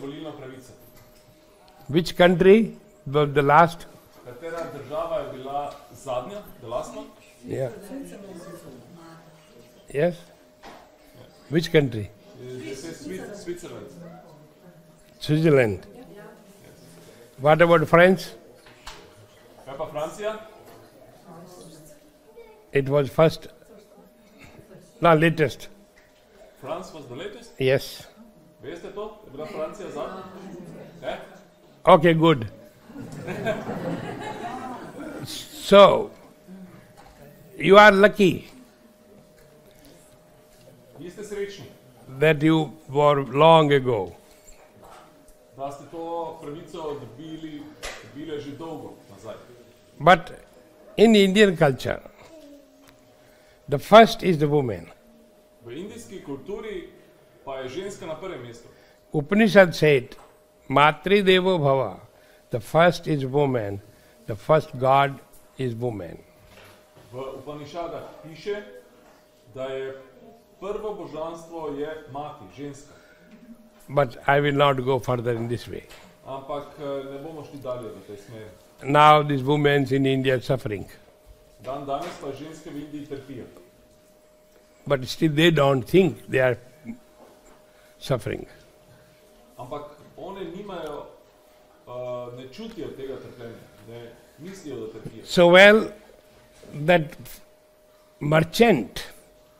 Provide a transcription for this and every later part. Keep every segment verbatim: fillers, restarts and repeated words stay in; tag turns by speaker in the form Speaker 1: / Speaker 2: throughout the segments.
Speaker 1: volilno pravico.
Speaker 2: Which country was the last?
Speaker 1: Katera država je bila zadnja, the last one?
Speaker 2: Yeah. Yes? Which country?
Speaker 1: This is Swi- Switzerland.
Speaker 2: Switzerland. What about France?
Speaker 1: Kaj pa Francija?
Speaker 2: It was first, no, latest.
Speaker 1: France was the latest?
Speaker 2: Yes.
Speaker 1: Veste to? Je bila Francija zadnja? Ne?
Speaker 2: Okay, good. So, you are lucky
Speaker 1: Vi ste srečni,
Speaker 2: that you were long ago.
Speaker 1: da ste to pravico dobili, dobili že dolgo nazaj.
Speaker 2: But in Indian culture, the first is the woman.
Speaker 1: V indijski kulturi pa je ženska na prvem mestu.
Speaker 2: Upanishad said, Matri Devo Bhava, the first is woman, the first God is woman.
Speaker 1: V Upanišadah piše, da je prvo božanstvo je mati, ženska.
Speaker 2: But I will not go further in this way.
Speaker 1: Ampak eh, ne bomo šli dalje v tej smeri.
Speaker 2: Now these women in India are suffering.
Speaker 1: Dan danes pa ženske v Indiji trpijo.
Speaker 2: But still they don't think they are suffering.
Speaker 1: Ampak one nimajo, uh, ne čutijo tega trpljenja, ne mislijo, da trpijo.
Speaker 2: So well, that merchant,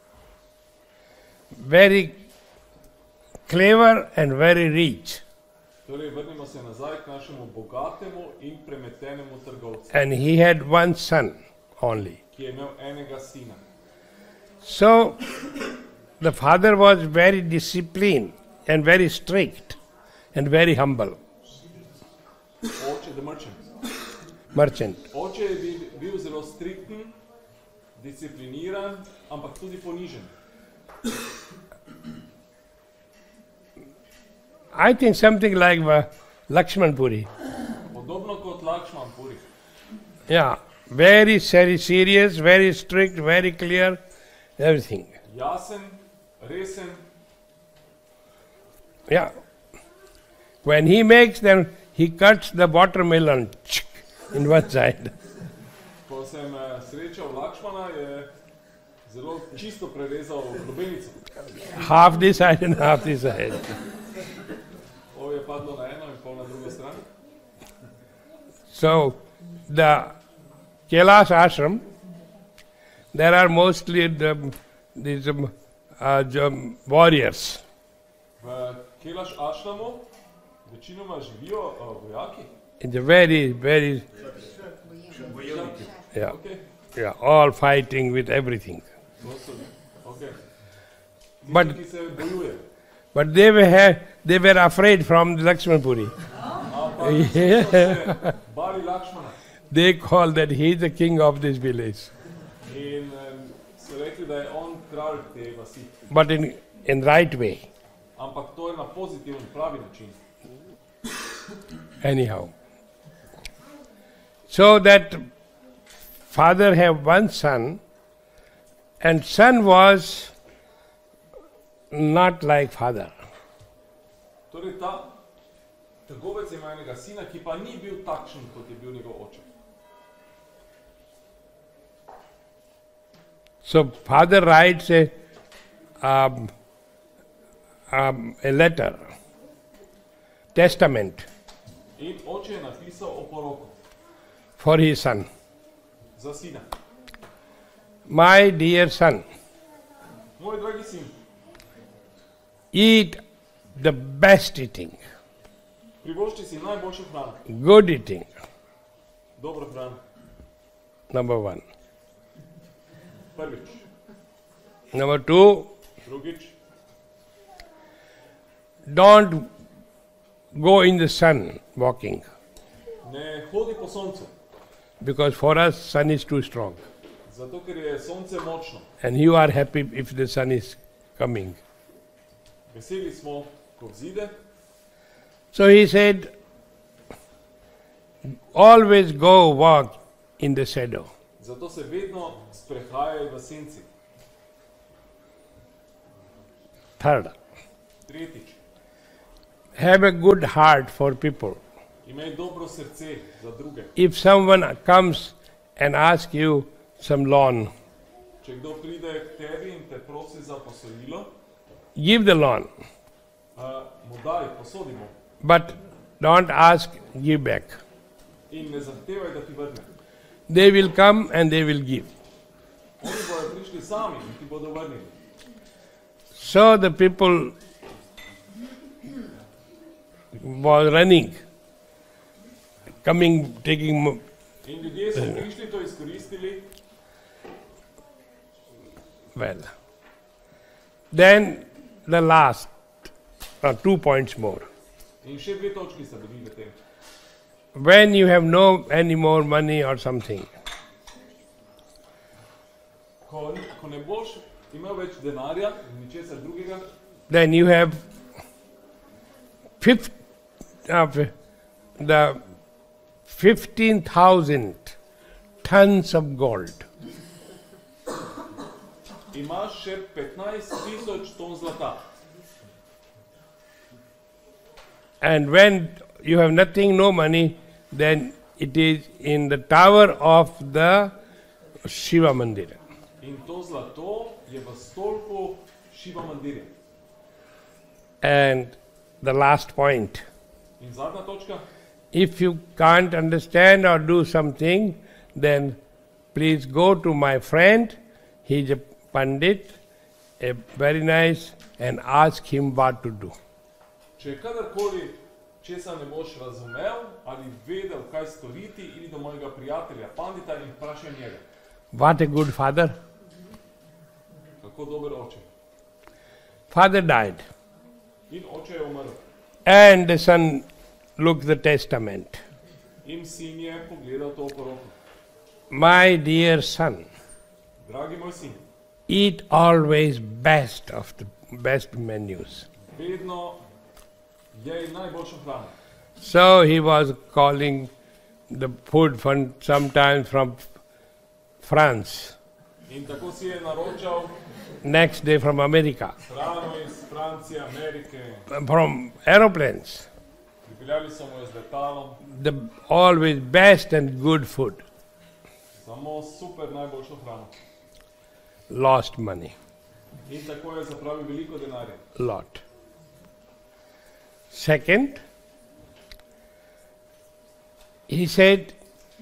Speaker 2: very clever and very rich,
Speaker 1: Torej, vrnimo se nazaj k našemu bogatemu in premetenemu trgovcu,
Speaker 2: and he had one son only.
Speaker 1: ki je imel enega sina.
Speaker 2: So the father was very disciplined and very strict and very humble.
Speaker 1: Oče, the merchant.
Speaker 2: Merchant.
Speaker 1: Oče je bil, bil zelo strikten, discipliniran, ampak tudi ponižen.
Speaker 2: I think something like uh, Lakshman Puri.
Speaker 1: Podobno kot Lakšman Puri.
Speaker 2: Yeah, very very serious, very strict, very clear, everything.
Speaker 1: Jasen, resen,
Speaker 2: Yeah. When he makes, then he cuts the watermelon in one side.
Speaker 1: ko sem eh, srečal Lakšmana, je zelo čisto prerezal lubenico.
Speaker 2: Half this side and half this side.
Speaker 1: Ovo je padlo na eno in pol na drugo stran.
Speaker 2: So the Kailash ashram, there are mostly the, these um, uh, um, warriors.
Speaker 1: V Kailash ašramu večinoma živijo uh, vojaki.
Speaker 2: It's a very, very, yeah,
Speaker 1: Okay.
Speaker 2: yeah, all fighting with everything.
Speaker 1: To so, okay. Tisti,
Speaker 2: But-
Speaker 1: ki se bojuje.
Speaker 2: But they were, ha- they were afraid from the Lakshman Puri.
Speaker 1: Ampak so se bali Lakšmana.
Speaker 2: They call that he is the king of this village.
Speaker 1: In um, so rekli, da je on kralj te vasi.
Speaker 2: But in, in right way,
Speaker 1: Ampak to je na pozitiven, pravi način.
Speaker 2: anyhow. So that father have one son, and son was not like father.
Speaker 1: Torej ta trgovec ima enega sina, ki pa ni bil takšen, kot je bil njegov oče.
Speaker 2: So father writes a, um, um, a letter, testament
Speaker 1: In oče je napisal oporoko
Speaker 2: for his son.
Speaker 1: za sina.
Speaker 2: My dear son,
Speaker 1: Moj dragi sin,
Speaker 2: eat the best eating,
Speaker 1: privošči si najboljšo hrano,
Speaker 2: good eating,
Speaker 1: dobro hrano.
Speaker 2: number one.
Speaker 1: Prvič.
Speaker 2: Number two,
Speaker 1: Drugič,
Speaker 2: don't go in the sun walking,
Speaker 1: ne hodi po soncu,
Speaker 2: because for us sun is too strong.
Speaker 1: zato ker je sonce močno.
Speaker 2: And you are happy if the sun is coming.
Speaker 1: Veseli smo, ko vzide.
Speaker 2: So he said, always go walk in the shadow.
Speaker 1: Zato se vedno sprehajaj v senci.
Speaker 2: Third,
Speaker 1: Tretjič,
Speaker 2: have a good heart for people.
Speaker 1: Imej dobro srce za druge.
Speaker 2: If someone comes and asks you some loan,
Speaker 1: Če kdo pride k tebi in te prosi za posojilo,
Speaker 2: give the loan,
Speaker 1: uh, mu daj, posodi mu.
Speaker 2: but don't ask, give back.
Speaker 1: In ne zahtevaj, da ti vrne.
Speaker 2: They will come and they will give.
Speaker 1: Oni bodo prišli sami in ti bodo vrnili.
Speaker 2: So the people was running, coming, taking. mo-
Speaker 1: In ljudje so prišli, to izkoristili.
Speaker 2: Well, then the last, uh, two points more.
Speaker 1: In še dve točki sta bili v tem.
Speaker 2: When you have no any more money or something,
Speaker 1: Ko, ni- ko ne boš imel več denarja in ničesar drugega,
Speaker 2: then you have fifth, uh, fi- the fifteen thousand tons of gold.
Speaker 1: imaš še petnajst tisoč ton zlata.
Speaker 2: And when you have nothing, no money, then it is in the tower of the Shiva Mandir.
Speaker 1: In to zlato je v stolpu Šiva Mandirja.
Speaker 2: And the last point,
Speaker 1: In zadnja točka,
Speaker 2: if you can't understand or do something, then please go to my friend, he's a Pandit, a very nice, and ask him what to do.
Speaker 1: če kadarkoli česa ne boš razumel ali vedel, kaj storiti, idi do mojega prijatelja, pandita, in vprašaj njega.
Speaker 2: What a good father.
Speaker 1: Kako dober oče.
Speaker 2: Father died,
Speaker 1: In oče je umrl.
Speaker 2: and the son looked the testament.
Speaker 1: In sin je pogledal to poroko.
Speaker 2: My dear son,
Speaker 1: Dragi moj sin,
Speaker 2: eat always best of the best menus.
Speaker 1: vedno jej najboljšo hrano.
Speaker 2: So he was calling the food from sometimes from France,
Speaker 1: In tako si je naročal
Speaker 2: next day from America,
Speaker 1: hrano iz Francije, Amerike.
Speaker 2: from aeroplanes.
Speaker 1: Pripeljali so mu jo z letalom,
Speaker 2: The always best and good food.
Speaker 1: samo super najboljšo hrano.
Speaker 2: Lost money,
Speaker 1: In tako je zapravil veliko denarja.
Speaker 2: lot. Second, he said,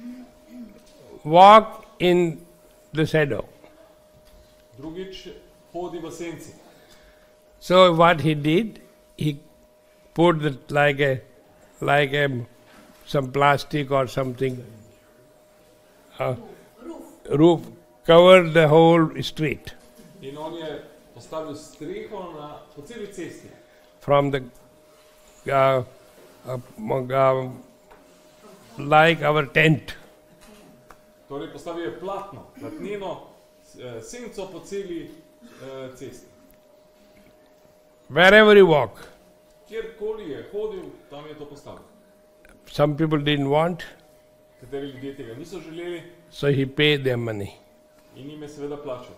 Speaker 2: walk in the shadow.
Speaker 1: Drugič, hodi v senci.
Speaker 2: So what he did, he put it like a, like a, some plastic or something, uh, roof, covered the whole street
Speaker 1: In on je postavil streho na, po celi cesti.
Speaker 2: from the, uh, uh, uh, like our tent.
Speaker 1: Torej postavil je platno, platnino, s- eh, senco po celi eh, cesti.
Speaker 2: Wherever you walk,
Speaker 1: Kjerkoli je hodil, tam je to postavil.
Speaker 2: some people didn't want,
Speaker 1: Kateri ljudje tega niso želeli
Speaker 2: so he paid their money.
Speaker 1: in jim je seveda plačal.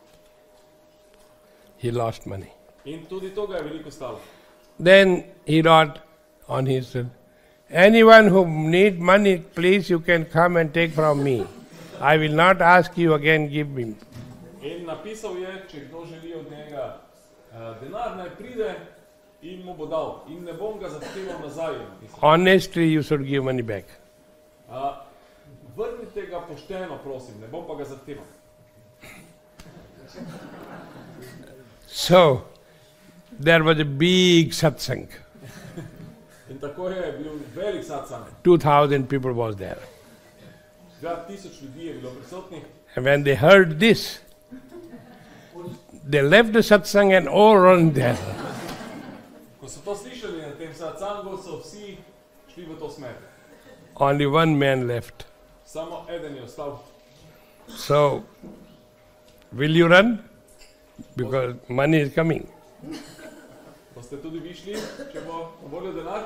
Speaker 2: He lost money.
Speaker 1: In tudi to ga je veliko stalo.
Speaker 2: Then he wrote on his, uh, anyone who need money, please you can come and take from me. I will not ask you again, give me.
Speaker 1: In napisal je, če kdo želi od njega eh, denar, naj pride in mu bo dal. In ne bom ga zahteval nazaj. je napisal.
Speaker 2: Honestly, you should give money back.
Speaker 1: A, vrnite ga pošteno, prosim, ne bom pa ga zahteval.
Speaker 2: So, there was a big satsang.
Speaker 1: In tako je bil velik satsang.
Speaker 2: Two thousand people was there.
Speaker 1: Dva tisoč ljudi je bilo prisotnih.
Speaker 2: And when they heard this, they left the satsang and all run there.
Speaker 1: Ko so to slišali na tem satsangu, so vsi šli v to smer.
Speaker 2: Only one man left.
Speaker 1: Samo eden je ostal.
Speaker 2: So, will you run? Because money is coming.
Speaker 1: Boste tudi vi šli, če bo na voljo denar?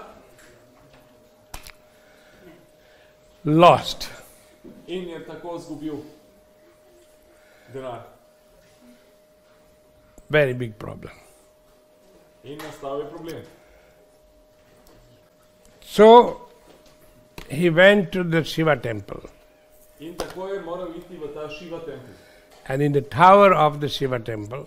Speaker 2: Lost.
Speaker 1: In je tako zgubil denar.
Speaker 2: Very big problem.
Speaker 1: In nastal je problem.
Speaker 2: So he went to the Shiva temple.
Speaker 1: In tako je moral iti v ta Shiva tempelj.
Speaker 2: And in the tower of the Shiva temple,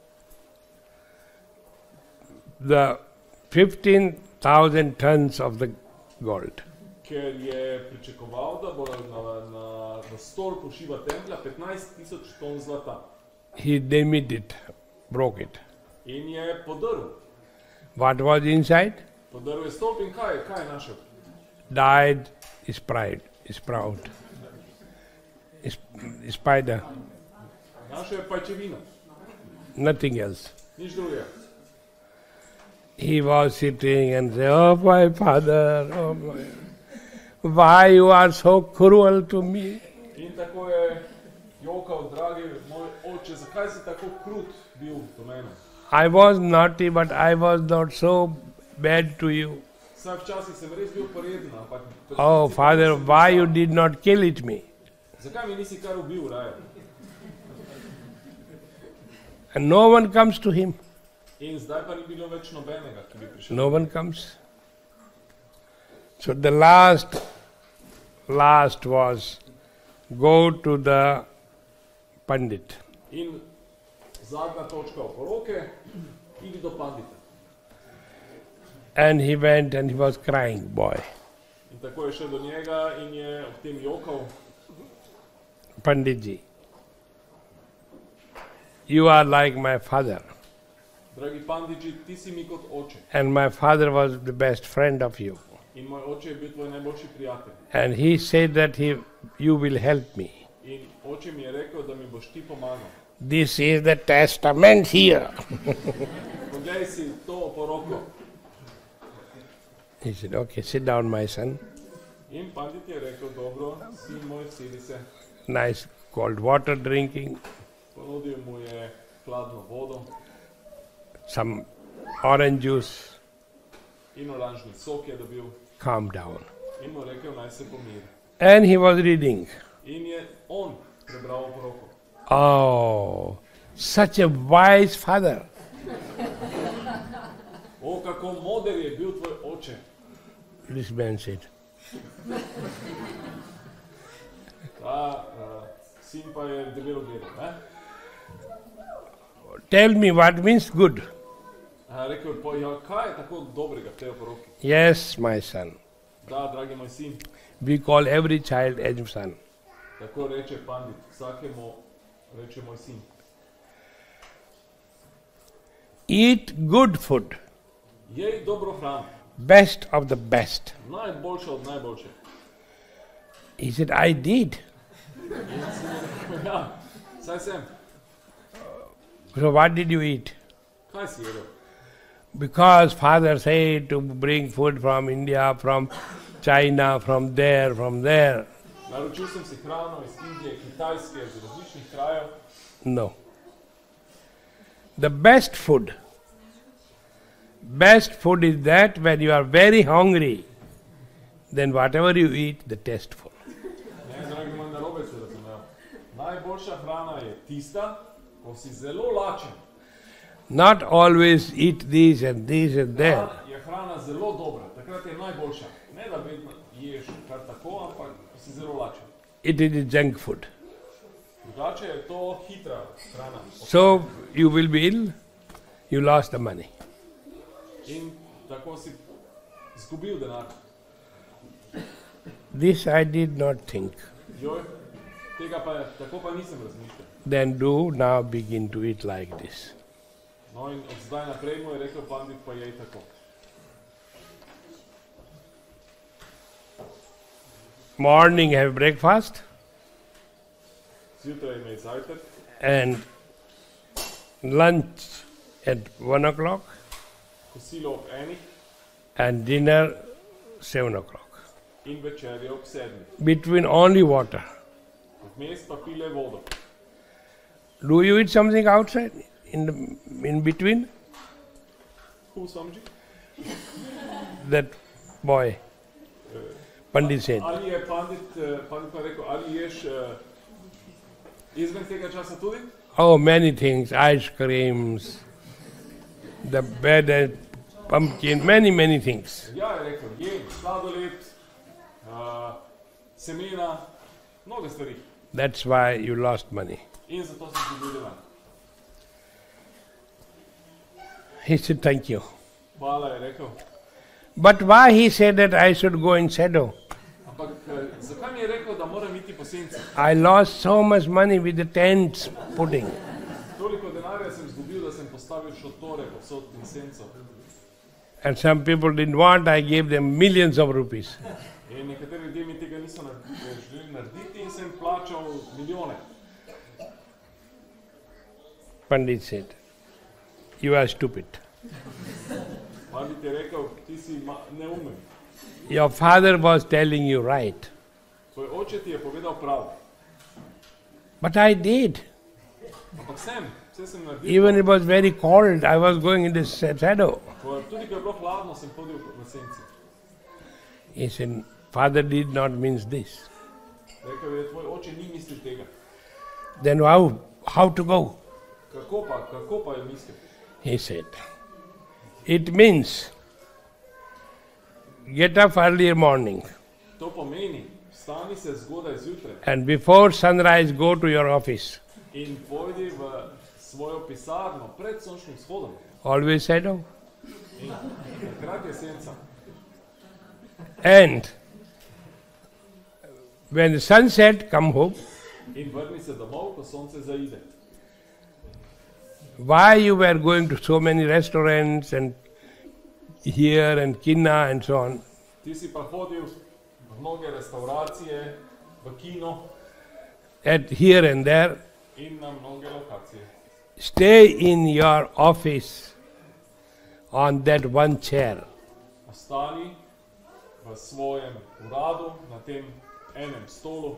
Speaker 2: the fifteen thousand tons of the gold.
Speaker 1: Ker je pričakoval, da bo na, na, na stolpu Shiva templja petnajst tisoč ton zlata.
Speaker 2: He damaged it, broke it.
Speaker 1: In je podrl.
Speaker 2: What was inside?
Speaker 1: Podrl je stolp in kaj, kaj je našel?
Speaker 2: Died sprite, sprout, spider.
Speaker 1: Našel je pajčevino.
Speaker 2: Nothing else.
Speaker 1: Nič drugega.
Speaker 2: He was sitting and said, "Oh my father, oh my, why you are so cruel to me?"
Speaker 1: In tako je jokal, dragi moj oče, zakaj si tako krut bil do mene?
Speaker 2: I was naughty, but I was not so bad to you.
Speaker 1: Saj včasih sem res bil poreden, ampak...
Speaker 2: Oh father, why you did not kill it me?
Speaker 1: Zakaj mi nisi kar ubil, raje?
Speaker 2: And no one comes to him.
Speaker 1: In zdaj pa ni bilo več nobenega, ki bi prišel.
Speaker 2: No one comes. So the last, last was go to the Pandit.
Speaker 1: In zadnja točka oporoke, idi do pandita.
Speaker 2: And he went and he was crying, boy.
Speaker 1: In tako je šel do njega in je ob tem jokal.
Speaker 2: Panditji, you are like my father.
Speaker 1: Dragi panditji, ti si mi kot oče.
Speaker 2: And my father was the best friend of you.
Speaker 1: In moj oče je bil tvoj najboljši prijatelj.
Speaker 2: And he said that he, you will help me.
Speaker 1: In oče mi je rekel, da mi boš ti pomagal.
Speaker 2: This is the testament here.
Speaker 1: Poglej si to oporoko.
Speaker 2: He said, okay, sit down, my son.
Speaker 1: In pandit je rekel, dobro, sin moj, sedi se.
Speaker 2: Nice cold water drinking,
Speaker 1: Ponudil mu je hladno vodo
Speaker 2: some orange juice,
Speaker 1: in oranžni sok je dobil.
Speaker 2: calm down.
Speaker 1: In mu rekel, naj se pomiri.
Speaker 2: And he was reading.
Speaker 1: In je on prebral oporoko.
Speaker 2: Oh, such a wise father.
Speaker 1: O, kako moder je bil tvoj oče.
Speaker 2: This man said.
Speaker 1: Ta uh, sin pa je debelo gledal, ne?
Speaker 2: Tell me what means good.
Speaker 1: A, rekel je, pa, ja, kaj je tako dobrega v tej oporoki?
Speaker 2: Yes, my son.
Speaker 1: Da, dragi moj sin,
Speaker 2: We call every child as son.
Speaker 1: tako reče pandit, vsakemu reče moj sin.
Speaker 2: Eat good food,
Speaker 1: Jej dobro hrano,
Speaker 2: best of the best.
Speaker 1: najboljša od najboljše.
Speaker 2: He said, I did.
Speaker 1: Ja, saj sem.
Speaker 2: So what did you eat?
Speaker 1: Kaj si jedel?
Speaker 2: Because father said to bring food from India, from China, from there, from there.
Speaker 1: Naročil sem si hrano iz Indije, Kitajske, iz različnih krajev.
Speaker 2: No. The best food, best food is that when you are very hungry, then whatever you eat, the tasteful.
Speaker 1: Ne, dragi moj, narobe si razumel. Najboljša hrana je tista, ko si zelo lačen.
Speaker 2: Not always eat this and this and
Speaker 1: Da
Speaker 2: that.
Speaker 1: je hrana zelo dobra, takrat je najboljša. Ne da vedno ješ kar tako, ampak ko si zelo lačen.
Speaker 2: It is junk food.
Speaker 1: Drugače je to hitra hrana.
Speaker 2: So you will be ill, you lost the money.
Speaker 1: In tako si izgubil denar.
Speaker 2: This I did not think.
Speaker 1: Joj, tega pa, tako pa nisem razmišljal.
Speaker 2: Then do now begin to eat like this.
Speaker 1: No in od zdaj naprej mu je rekel pandit, pa jej tako.
Speaker 2: Morning have breakfast
Speaker 1: Zjutraj imej zajtrk,
Speaker 2: and lunch at one o'clock
Speaker 1: kosilo ob enih
Speaker 2: and dinner seven o'clock.
Speaker 1: in večerjo ob sedmih.
Speaker 2: Between only water.
Speaker 1: Vmes pa pile vodo.
Speaker 2: Do you eat something outside in the, in between?
Speaker 1: Who, Swamiji?
Speaker 2: That boy, Pandit said.
Speaker 1: Ali je pandit, eh, pandit pa rekel, ali ješ uh, izven tega časa tudi?
Speaker 2: Oh, many things, ice creams, the bed and pumpkin, many, many things.
Speaker 1: Ja, je rekel, jem sladoled, uh, semena, mnoge stvari.
Speaker 2: That's why you lost money.
Speaker 1: In zato sem izgubil denar.
Speaker 2: He said, thank you.
Speaker 1: Hvala, je rekel.
Speaker 2: But why he said that I should go in shadow?
Speaker 1: Ampak eh, zakaj mi je rekel, da moram iti po senci?
Speaker 2: I lost so much money with the tents putting.
Speaker 1: Toliko denarja sem izgubil, da sem postavil šotore povsod in senco.
Speaker 2: And some people didn't want, I gave them millions of rupees.
Speaker 1: In nekateri ljudje mi tega niso nar- eh, želeli narediti in sem plačal milijone.
Speaker 2: Pandit said, you are stupid.
Speaker 1: Pandit je rekel, ti si ma- neumen.
Speaker 2: Your father was telling you right.
Speaker 1: Tvoj oče ti je povedal prav.
Speaker 2: But I did.
Speaker 1: Ampak sem, vse sem naredil.
Speaker 2: Even it was very cold, I was going in the sa- shadow.
Speaker 1: Ko- Tudi ko je bilo hladno, sem hodil v senci.
Speaker 2: He said, father did not mean this.
Speaker 1: Rekel je, tvoj oče ni mislil tega.
Speaker 2: Then how, how to go?
Speaker 1: Kako pa, kako pa je mislil?
Speaker 2: He said, it means get up early morning
Speaker 1: To pomeni, vstani se zgodaj zjutraj
Speaker 2: and before sunrise go to your office.
Speaker 1: in pojdi v svojo pisarno pred sončnim vzhodom.
Speaker 2: Always shadow.
Speaker 1: In takrat je senca.
Speaker 2: And when the sun set, come home.
Speaker 1: In vrni se domov, ko sonce zaide.
Speaker 2: Why you were going to so many restaurants and here and Kinna and so on?
Speaker 1: Ti si pa hodil v mnoge restauracije, v kino
Speaker 2: At here and there.
Speaker 1: in na mnoge lokacije.
Speaker 2: Stay in your office on that one chair.
Speaker 1: Ostani v svojem uradu, na tem enem stolu.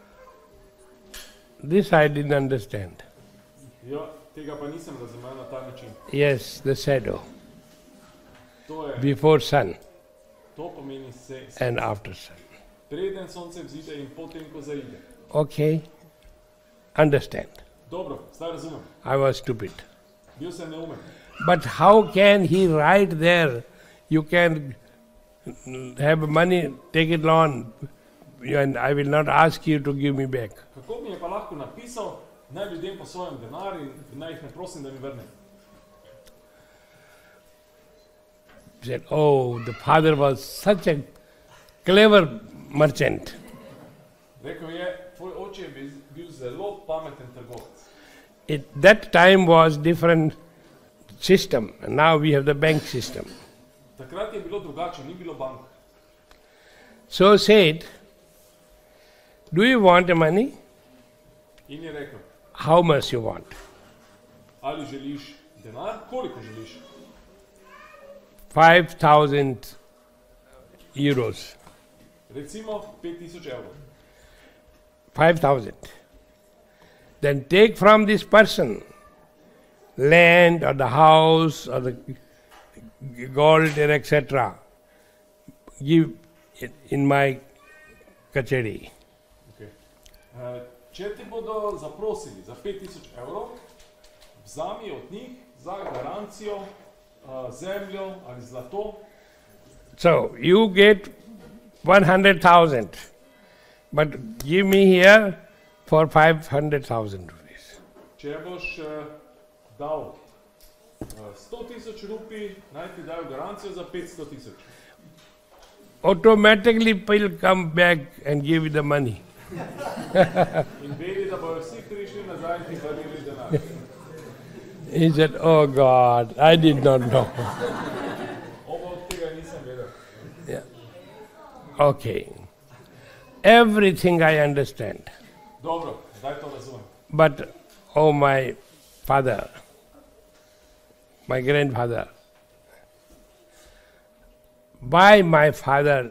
Speaker 2: This I didn't understand.
Speaker 1: Ja, tega pa nisem razumel na ta način.
Speaker 2: Yes, the shadow.
Speaker 1: To je,
Speaker 2: Before sun
Speaker 1: to pomeni se,
Speaker 2: and after sun.
Speaker 1: preden sonce vzide in potem, ko zaide.
Speaker 2: Okay. Understand.
Speaker 1: Dobro, zdaj razumem.
Speaker 2: I was stupid.
Speaker 1: Bil sem neumen.
Speaker 2: But how can he write there? You can have money, take it on, and I will not ask you to give me back.
Speaker 1: Kako mi je pa lahko napisal, naj ljudem posojem denar in naj jih ne prosim, da mi vrne?
Speaker 2: He said, oh, the father was such a clever merchant.
Speaker 1: Rekel je, tvoj oče je bil, bil zelo pameten trgovec.
Speaker 2: It, that time was different system, and now we have the bank system.
Speaker 1: Takrat je bilo drugače, ni bilo bank.
Speaker 2: So said, do you want the money?
Speaker 1: In je rekel,
Speaker 2: How much you want?
Speaker 1: ali želiš denar, koliko želiš?
Speaker 2: Five thousand euros.
Speaker 1: Recimo pet tisoč evrov.
Speaker 2: Five thousand. Then take from this person land or the house or the gold, et cetera. Give it in my kacheri.
Speaker 1: Okay. Uh, če ti bodo zaprosili za pet tisoč evrov, vzami od njih za garancijo uh, zemljo ali zlato.
Speaker 2: So you get one hundred thousand, but give me here for five hundred thousand rupees.
Speaker 1: Če boš uh, dal uh, sto tisoč rupij, naj ti dajo garancijo za petsto tisoč.
Speaker 2: Automatically people come back and give you the money.
Speaker 1: In vedi, da bojo vsi prišli nazaj in ti vrnili denar.
Speaker 2: He said, oh God, I did not know.
Speaker 1: Oba od tega nisem vedel.
Speaker 2: Yeah. Okay. Everything I understand.
Speaker 1: Dobro, zdaj to razumem.
Speaker 2: But, oh my father, my grandfather, why my father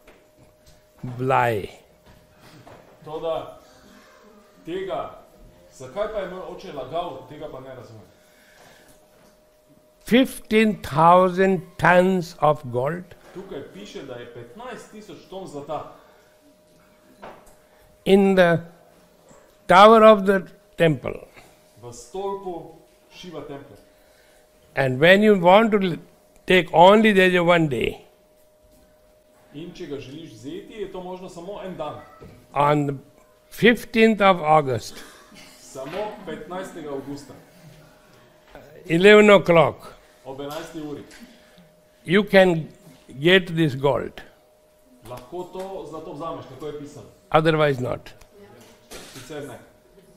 Speaker 2: lie?
Speaker 1: Toda tega, zakaj pa je moj oče lagal, tega pa ne razumem.
Speaker 2: fifteen thousand tons of gold
Speaker 1: Tukaj piše, da je petnajst tisoč ton zlata
Speaker 2: in the tower of the temple.
Speaker 1: v stolpu Šiva templja.
Speaker 2: And when you want to l- take only there's a one day.
Speaker 1: In če ga želiš vzeti, je to možno samo en dan.
Speaker 2: On the fifteenth of August,
Speaker 1: Samo petnajstega avgusta,
Speaker 2: eleven o'clock,
Speaker 1: ob enajsti uri.
Speaker 2: you can get this gold.
Speaker 1: Lahko to zlato vzameš, tako je pisano.
Speaker 2: Otherwise not.
Speaker 1: Sicer ne.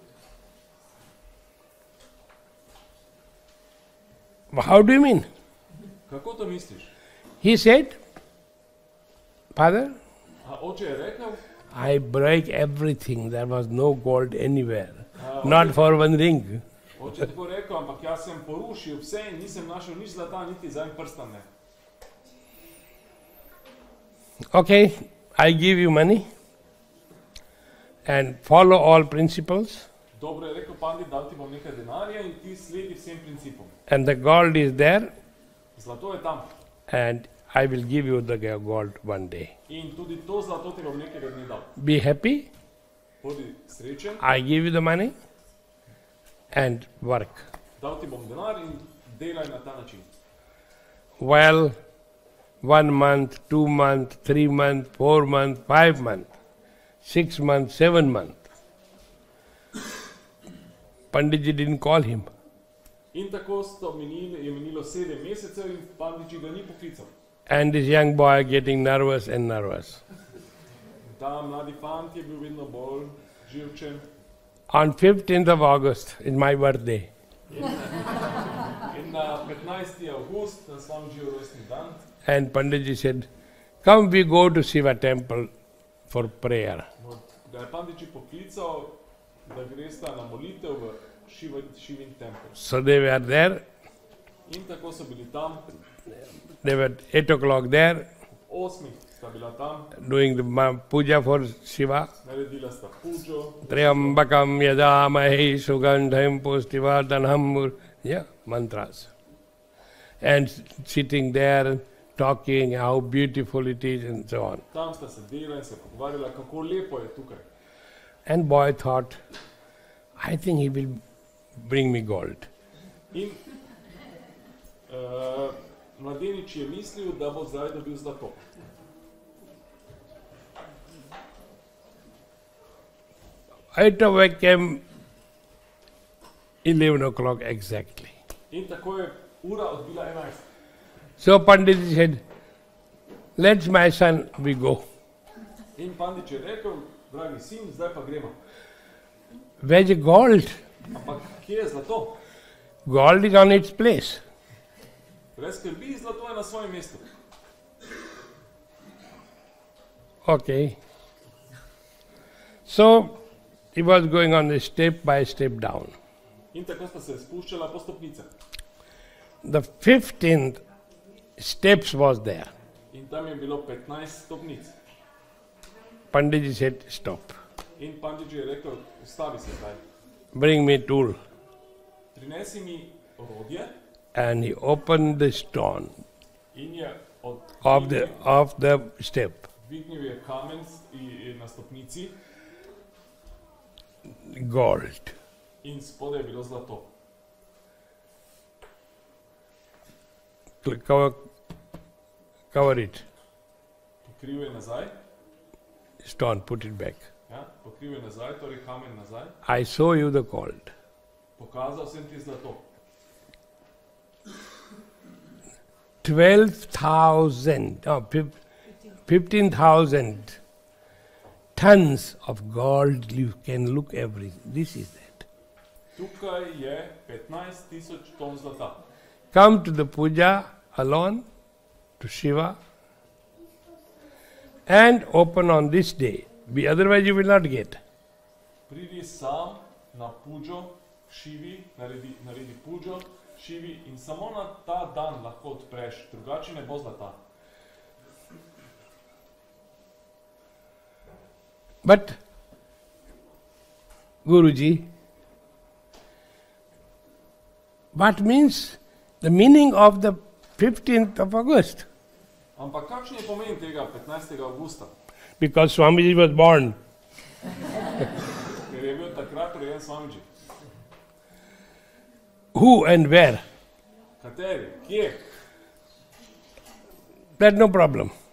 Speaker 2: How do you mean?
Speaker 1: Kako to misliš?
Speaker 2: He said, Father,
Speaker 1: A oče je rekel,
Speaker 2: I break everything. There was no gold anywhere. Not for one ring.
Speaker 1: oče je tako rekel, ampak jaz sem porušil vse in nisem našel nič zlata, niti za en prstan ne.
Speaker 2: Okay, I give you money and follow all principles,
Speaker 1: Dobro je rekel pandit, dal ti bom nekaj denarja in ti sledi vsem principom.
Speaker 2: and the gold is there,
Speaker 1: Zlato je tam
Speaker 2: and I will give you the gold one day.
Speaker 1: in tudi to zlato ti bom nekega dne dal.
Speaker 2: Be happy,
Speaker 1: Bodi srečen,
Speaker 2: I give you the money and work.
Speaker 1: dal ti bom denar in delaj na ta način.
Speaker 2: Well, one month, two months, three months, four months, five months, six months, seven months. Panditji didn't call him.
Speaker 1: In tako sto minili, je minilo sedem mesecev in panditji ga ni poklical.
Speaker 2: And this young boy getting nervous and nervous.
Speaker 1: Ta mladi fant je bil vedno bolj živčen.
Speaker 2: On fifteenth of August is my birthday.
Speaker 1: In na petnajsti avgust, na Swamijijev rojstni dan,
Speaker 2: And Panditji said, come we go to Shiva temple for prayer.
Speaker 1: ga je panditji poklical, da gresta na molitev v Šiva, Šivin tempel.
Speaker 2: So they were there,
Speaker 1: In tako so bili tam,
Speaker 2: they were eight o'clock there,
Speaker 1: osmih sta bila tam,
Speaker 2: doing the ma- puja for Shiva.
Speaker 1: naredila sta puđo,
Speaker 2: Triambakam yadamahi sugandham pustivardhanam, yeah, mantras. And sitting there, talking how beautiful it is and so on.
Speaker 1: tam sta sedela in se pogovarjala, kako lepo je tukaj.
Speaker 2: And boy thought, I think he will bring me gold.
Speaker 1: In uh, mladenič je mislil, da bo zdaj dobil zlato.
Speaker 2: Eight away came eleven o'clock exactly.
Speaker 1: In tako je ura odbila enajst.
Speaker 2: So Pandit said, let my son we go.
Speaker 1: In pandič je rekel, dragi sin, zdaj pa gremo.
Speaker 2: Where's the gold?
Speaker 1: Ampak kje je zlato?
Speaker 2: Gold is on its place.
Speaker 1: Brez skrbi, zlato je na svojem mestu.
Speaker 2: Okay. So he was going on a step by step down.
Speaker 1: In tako sta se spuščala po stopnicah.
Speaker 2: The fifteenth steps was there.
Speaker 1: In tam je bilo petnajst stopnic.
Speaker 2: Panditji said, stop.
Speaker 1: In pandič je rekel, ustavi se zdaj.
Speaker 2: Bring me tool.
Speaker 1: Prinesi mi orodje.
Speaker 2: And he opened the stone
Speaker 1: In je od
Speaker 2: of the of the step.
Speaker 1: dvignil je kamen s- i- i na stopnici
Speaker 2: Gold.
Speaker 1: in spodaj je bilo zlato.
Speaker 2: Cl- Cover, cover it.
Speaker 1: Pokril je nazaj,
Speaker 2: Stone, put it back.
Speaker 1: ja, pokril je nazaj, torej kamen nazaj.
Speaker 2: I show you the gold.
Speaker 1: Pokazal sem ti zlato.
Speaker 2: Twelve thousand, no, fifteen thousand tons of gold. You can look everything. This is that.
Speaker 1: Tukaj je petnajst tisoč ton zlata.
Speaker 2: Come to the puja alone to Shiva and open on this day. Be, otherwise you will not get.
Speaker 1: Pridi sam na puđo, Šivi, naredi, naredi puđo, Šivi in samo na ta dan lahko odpreš, drugače ne bo zlata.
Speaker 2: But Guruji, what means the meaning of the fifteenth of August?
Speaker 1: Ampak kakšen je pomen tega petnajstega avgusta?
Speaker 2: Because Swamiji was born.
Speaker 1: Ker je bil takrat rojen Swamiji.
Speaker 2: Who and where?
Speaker 1: Kateri? Kje?
Speaker 2: That's no problem.